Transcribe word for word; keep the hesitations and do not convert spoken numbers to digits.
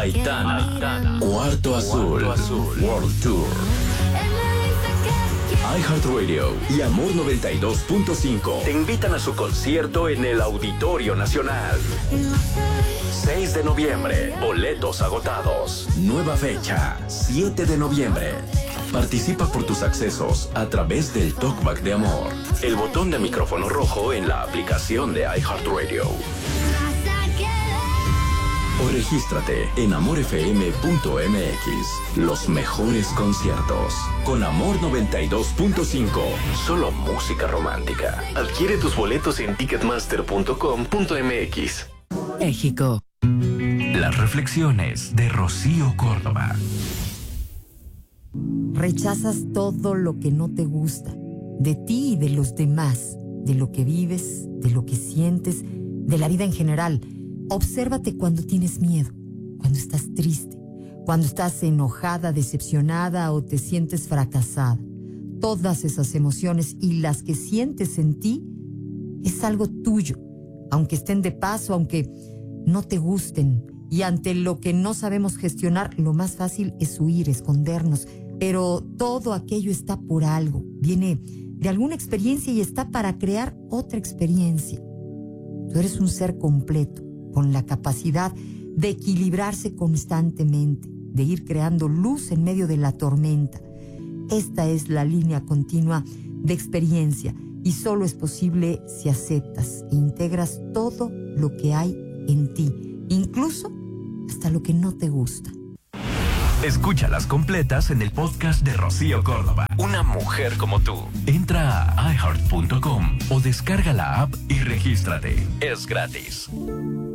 Aitana, Aitana. Cuarto Azul, Cuarto Azul World Tour. iHeartRadio y Amor noventa y dos punto cinco te invitan a su concierto en el Auditorio Nacional. seis de noviembre, boletos agotados. Nueva fecha, siete de noviembre. Participa por tus accesos a través del Talkback de Amor. El botón de micrófono rojo en la aplicación de iHeartRadio. O regístrate en amor f m punto m x. Los mejores conciertos. Con Amor noventa y dos punto cinco. Solo música romántica. Adquiere tus boletos en ticketmaster punto com punto m x. México. Las reflexiones de Rocío Córdoba. Rechazas todo lo que no te gusta, de ti y de los demás, de lo que vives, de lo que sientes, de la vida en general. Obsérvate cuando tienes miedo, cuando estás triste, cuando estás enojada, decepcionada o te sientes fracasada. Todas esas emociones y las que sientes en ti es algo tuyo, aunque estén de paso, aunque no te gusten. Y ante lo que no sabemos gestionar, lo más fácil es huir, escondernos. Pero todo aquello está por algo, viene de alguna experiencia y está para crear otra experiencia. Tú eres un ser completo, con la capacidad de equilibrarse constantemente, de ir creando luz en medio de la tormenta. Esta es la línea continua de experiencia y solo es posible si aceptas e integras todo lo que hay en ti, incluso hasta lo que no te gusta. Escúchalas completas en el podcast de Rocío Córdoba. Una mujer como tú. Entra a i heart punto com o descarga la app y regístrate. Es gratis.